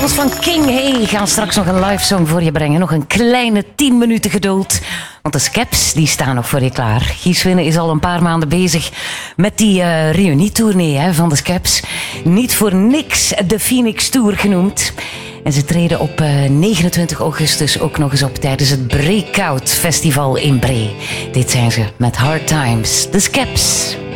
Travels van King. Hey, gaan straks nog een live song voor je brengen. Nog een kleine 10 minuten geduld. Want de Skeps, die staan nog voor je klaar. Gies Winne is al een paar maanden bezig met die reunietournee van de Skeps. Niet voor niks de Phoenix Tour genoemd. En ze treden op 29 augustus ook nog eens op tijdens het Breakout Festival in Bree. Dit zijn ze met Hard Times, de Skeps.